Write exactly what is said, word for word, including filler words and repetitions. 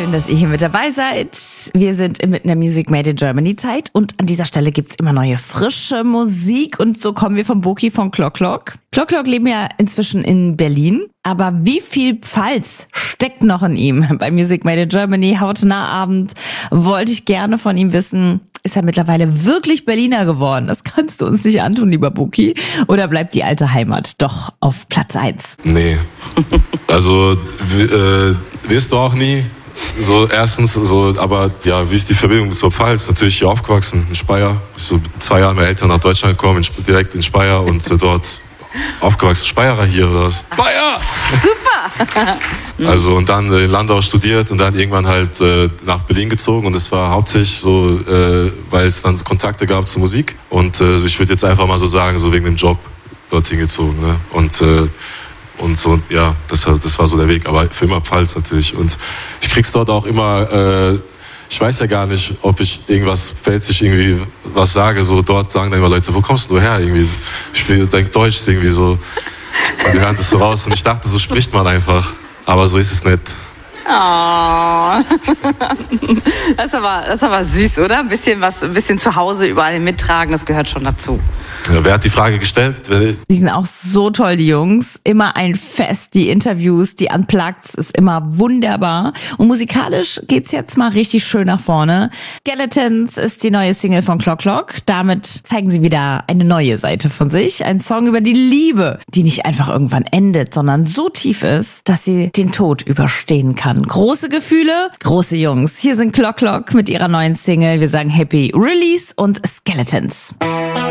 Schön, dass ihr hier mit dabei seid. Wir sind mitten in der Music Made in Germany Zeit und an dieser Stelle gibt's immer neue frische Musik und so kommen wir vom Boki von Clock Clock. Clock Clock leben ja inzwischen in Berlin, aber wie viel Pfalz steckt noch in ihm? Bei Music Made in Germany, hautnah Abend, wollte ich gerne von ihm wissen, ist er mittlerweile wirklich Berliner geworden? Das kannst du uns nicht antun, lieber Boki. Oder bleibt die alte Heimat doch auf Platz eins? Nee, also äh, wirst du auch nie. So erstens, so, aber ja, wie ist die Verbindung zur Pfalz? Natürlich hier aufgewachsen in Speyer. So mit zwei Jahren meine Eltern nach Deutschland gekommen, in, direkt in Speyer und äh, dort aufgewachsen. Speyerer hier oder was? Speyer! Super! Also und dann in Landau studiert und dann irgendwann halt äh, nach Berlin gezogen und es war hauptsächlich so, äh, weil es dann Kontakte gab zur Musik und äh, ich würde jetzt einfach mal so sagen, so wegen dem Job dorthin gezogen. Ne? Und äh, Und so, ja, das, das war so der Weg. Aber für immer Pfalz natürlich. Und ich krieg's dort auch immer, äh, ich weiß ja gar nicht, ob ich irgendwas pfälzisch irgendwie was sage. So dort sagen dann immer Leute, wo kommst du her? Irgendwie, ich denke, Deutsch ist irgendwie so. Und die hören das so raus. Und ich dachte, so spricht man einfach. Aber so ist es nicht. Oh. Das ist aber, das ist aber süß, oder? Ein bisschen was, ein bisschen zu Hause überall mittragen, das gehört schon dazu. Ja, wer hat die Frage gestellt? Die sind auch so toll, die Jungs. Immer ein Fest, die Interviews, die Unplugged ist immer wunderbar. Und musikalisch geht's jetzt mal richtig schön nach vorne. Skeletons ist die neue Single von Clock Clock. Damit zeigen sie wieder eine neue Seite von sich. Ein Song über die Liebe, die nicht einfach irgendwann endet, sondern so tief ist, dass sie den Tod überstehen kann. Große Gefühle, große Jungs. Hier sind Clock Clock mit ihrer neuen Single. Wir sagen Happy Release und Skeletons.